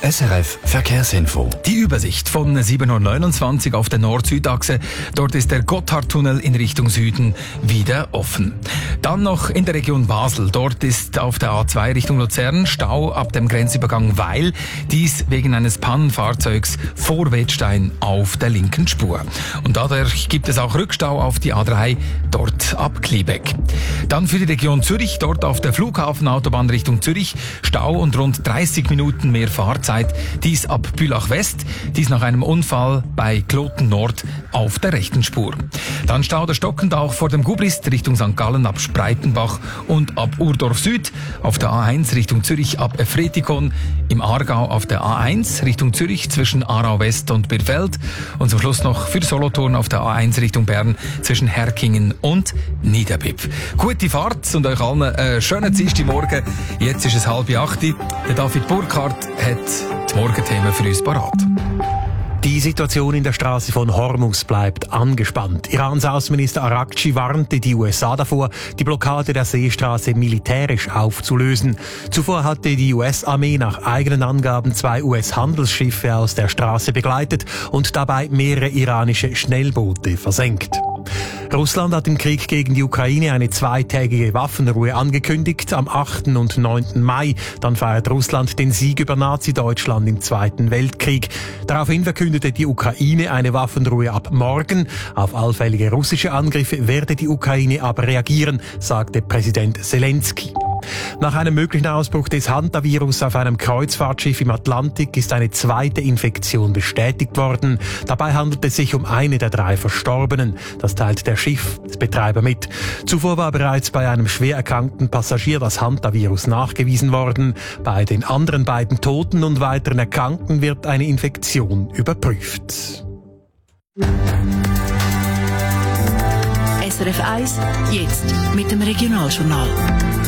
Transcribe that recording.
SRF Verkehrsinfo. Die Übersicht von 7.29 Uhr auf der Nord-Süd-Achse. Dort ist der Gotthardtunnel in Richtung Süden wieder offen. Dann noch in der Region Basel. Dort ist auf der A2 Richtung Luzern Stau ab dem Grenzübergang Weil. Dies wegen eines Pannenfahrzeugs vor Wettstein auf der linken Spur. Und dadurch gibt es auch Rückstau auf die A3, dort ab Kliebeck. Dann für die Region Zürich, dort auf der Flughafenautobahn Richtung Zürich, Stau und rund 30 Minuten mehr Fahrzeit. Dies ab Bülach West, dies nach einem Unfall bei Kloten Nord auf der rechten Spur. Dann Stau der stockend auch vor dem Gubrist Richtung St. Gallen ab Spreitenbach und ab Urdorf Süd, auf der A1 Richtung Zürich ab Efretikon, im Aargau auf der A1 Richtung Zürich zwischen Aarau West und Birfeld und zum Schluss noch für Solothurn auf der A1 Richtung Bern zwischen Herkingen und Niederbipp. Gute Fahrt und euch allen schönen Dienstagmorgen. Jetzt ist es 7:30. Der David Burkhardt hat die Morgenthemen für uns parat. Die Situation in der Straße von Hormuz bleibt angespannt. Irans Außenminister Araghchi warnte die USA davor, die Blockade der Seestraße militärisch aufzulösen. Zuvor hatte die US-Armee nach eigenen Angaben 2 US-Handelsschiffe aus der Straße begleitet und dabei mehrere iranische Schnellboote versenkt. Russland hat im Krieg gegen die Ukraine eine 2-tägige Waffenruhe angekündigt. Am 8. und 9. Mai dann feiert Russland den Sieg über Nazi-Deutschland im Zweiten Weltkrieg. Daraufhin verkündete die Ukraine eine Waffenruhe ab morgen. Auf allfällige russische Angriffe werde die Ukraine aber reagieren, sagte Präsident Zelensky. Nach einem möglichen Ausbruch des Hantavirus auf einem Kreuzfahrtschiff im Atlantik ist eine zweite Infektion bestätigt worden. Dabei handelt es sich um eine der 3 Verstorbenen. Das teilt der Schiffsbetreiber mit. Zuvor war bereits bei einem schwer erkrankten Passagier das Hantavirus nachgewiesen worden. Bei den anderen beiden Toten und weiteren Erkrankten wird eine Infektion überprüft. SRF 1, jetzt mit dem Regionaljournal.